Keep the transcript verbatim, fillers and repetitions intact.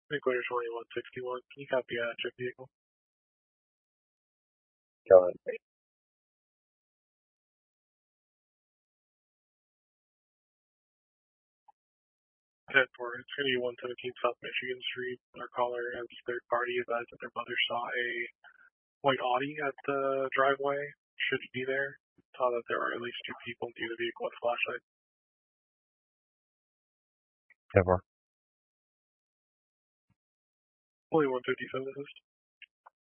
Equator twenty-one sixty-one, can you copy a check vehicle? Go ahead. ten four, it's going to be one seventeen South Michigan Street. Our caller as third party advised that their mother saw a white Audi at the driveway. Should be there. Saw that there were at least two people near the vehicle with flashlights. ten four. Only one fifty-seven assist.